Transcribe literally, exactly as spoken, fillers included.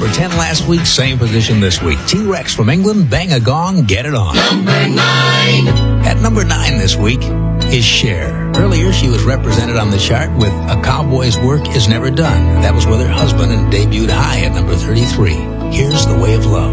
Number ten last week, same position this week. T-Rex from England, Bang a Gong, Get It On. Number nine. At number nine this week is Cher. Earlier, she was represented on the chart with A Cowboy's Work Is Never Done. That was with her husband and debuted high at number thirty-three. Here's The Way of Love.